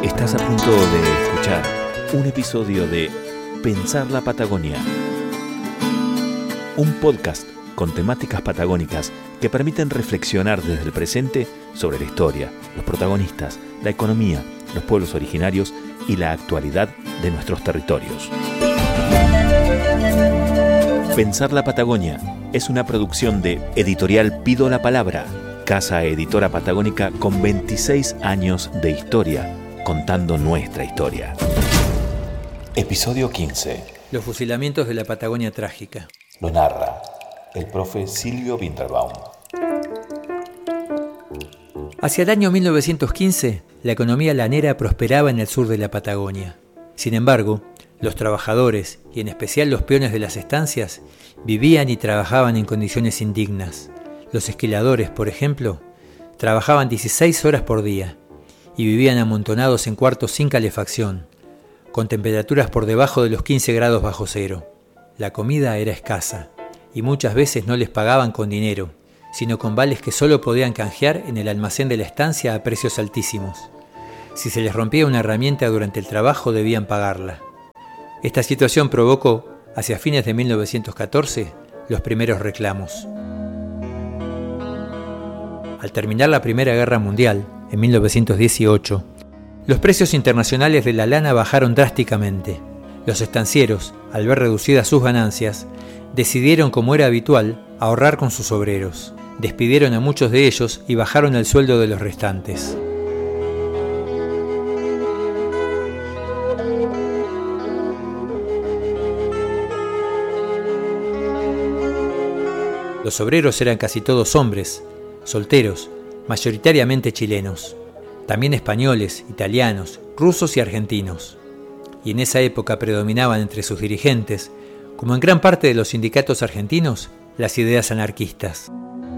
Estás a punto de escuchar un episodio de Pensar la Patagonia, un podcast con temáticas patagónicas que permiten reflexionar desde el presente sobre la historia, los protagonistas, la economía, los pueblos originarios y la actualidad de nuestros territorios. Pensar la Patagonia es una producción de Editorial Pido la Palabra, casa editora patagónica con 26 años de historia, contando nuestra historia. Episodio 15. Los fusilamientos de la Patagonia trágica. Lo narra el profe Silvio Winterbaum. Hacia el año 1915, la economía lanera prosperaba en el sur de la Patagonia. Sin embargo, los trabajadores, y en especial los peones de las estancias, vivían y trabajaban en condiciones indignas. Los esquiladores, por ejemplo, trabajaban 16 horas por día y vivían amontonados en cuartos sin calefacción, con temperaturas por debajo de los 15 grados bajo cero. La comida era escasa y muchas veces no les pagaban con dinero, sino con vales que solo podían canjear en el almacén de la estancia a precios altísimos. Si se les rompía una herramienta durante el trabajo, debían pagarla. Esta situación provocó, hacia fines de 1914, los primeros reclamos. Al terminar la Primera Guerra Mundial, en 1918, los precios internacionales de la lana bajaron drásticamente. Los estancieros, al ver reducidas sus ganancias, decidieron, como era habitual, ahorrar con sus obreros. Despidieron a muchos de ellos y bajaron el sueldo de los restantes. Los obreros eran casi todos hombres, solteros, mayoritariamente chilenos, también españoles, italianos, rusos y argentinos. Y en esa época predominaban entre sus dirigentes, como en gran parte de los sindicatos argentinos, las ideas anarquistas.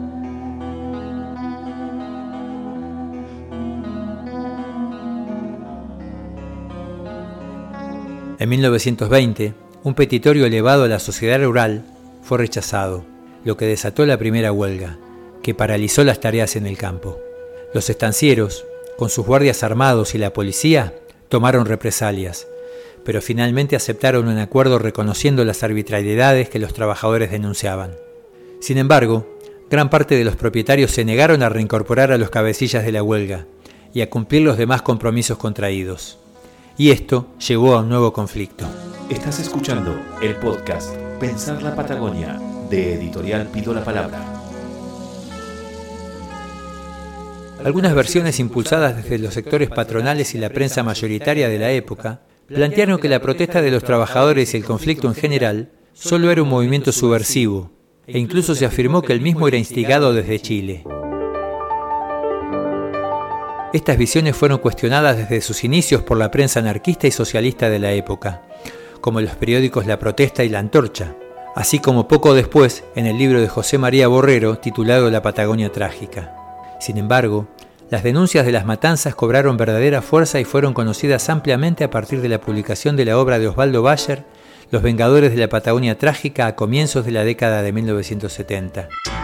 En 1920, un petitorio elevado a la sociedad rural fue rechazado, lo que desató la primera huelga, que paralizó las tareas en el campo. Los estancieros, con sus guardias armados y la policía, tomaron represalias, pero finalmente aceptaron un acuerdo reconociendo las arbitrariedades que los trabajadores denunciaban. Sin embargo, gran parte de los propietarios se negaron a reincorporar a los cabecillas de la huelga y a cumplir los demás compromisos contraídos. Y esto llevó a un nuevo conflicto. Estás escuchando el podcast Pensar la Patagonia, de Editorial Pido la Palabra. Algunas versiones impulsadas desde los sectores patronales y la prensa mayoritaria de la época plantearon que la protesta de los trabajadores y el conflicto en general solo era un movimiento subversivo, e incluso se afirmó que el mismo era instigado desde Chile. Estas visiones fueron cuestionadas desde sus inicios por la prensa anarquista y socialista de la época, como los periódicos La Protesta y La Antorcha, así como poco después en el libro de José María Borrero titulado La Patagonia Trágica. Sin embargo, las denuncias de las matanzas cobraron verdadera fuerza y fueron conocidas ampliamente a partir de la publicación de la obra de Osvaldo Bayer, Los Vengadores de la Patagonia Trágica, a comienzos de la década de 1970.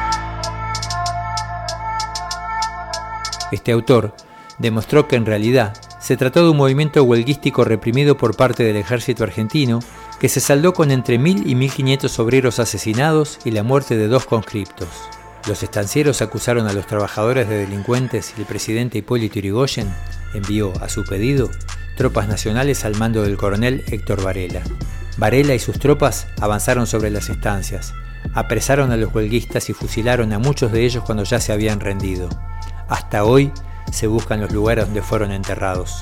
Este autor demostró que en realidad se trató de un movimiento huelguístico reprimido por parte del ejército argentino que se saldó con entre 1.000 y 1.500 obreros asesinados y la muerte de 2 conscriptos. Los estancieros acusaron a los trabajadores de delincuentes y el presidente Hipólito Yrigoyen envió, a su pedido, tropas nacionales al mando del coronel Héctor Varela. Varela y sus tropas avanzaron sobre las estancias, apresaron a los huelguistas y fusilaron a muchos de ellos cuando ya se habían rendido. Hasta hoy se buscan los lugares donde fueron enterrados.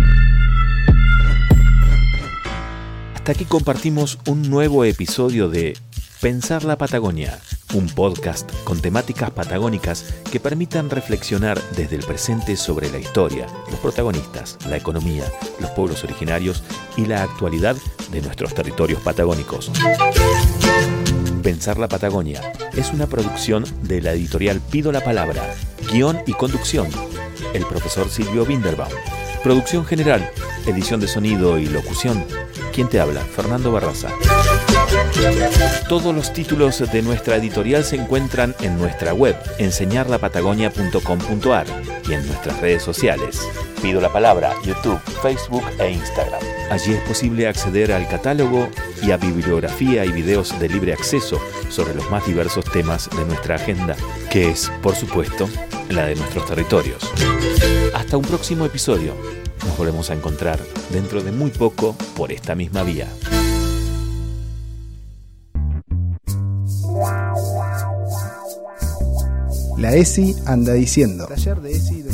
Hasta aquí compartimos un nuevo episodio de Pensar la Patagonia, un podcast con temáticas patagónicas que permitan reflexionar desde el presente sobre la historia, los protagonistas, la economía, los pueblos originarios y la actualidad de nuestros territorios patagónicos. Pensar la Patagonia es una producción de la editorial Pido la Palabra, guión y conducción, el profesor Silvio Winterbaum, producción general, edición de sonido y locución, quien te habla, Fernando Barraza. Todos los títulos de nuestra editorial se encuentran en nuestra web, enseñarlapatagonia.com.ar, y en nuestras redes sociales. Pido la palabra, YouTube, Facebook e Instagram. Allí es posible acceder al catálogo y a bibliografía y videos de libre acceso sobre los más diversos temas de nuestra agenda, que es, por supuesto, la de nuestros territorios. Hasta un próximo episodio. Nos volvemos a encontrar dentro de muy poco por esta misma vía. La ESI anda diciendo. Taller de ESI